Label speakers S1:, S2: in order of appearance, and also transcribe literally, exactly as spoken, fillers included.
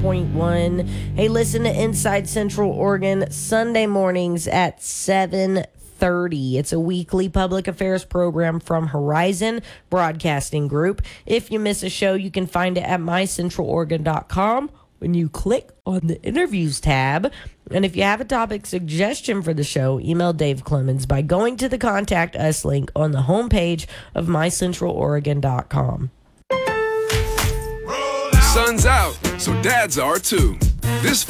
S1: point one. Hey, listen to Inside Central Oregon Sunday mornings at seven thirty. It's a weekly public affairs program from Horizon Broadcasting Group. If you miss a show, you can find it at my central oregon dot com when you click on the interviews tab. And if you have a topic suggestion for the show, email Dave Clemens by going to the Contact Us link on the homepage of my central oregon dot com.
S2: Sun's out, so dads are too. This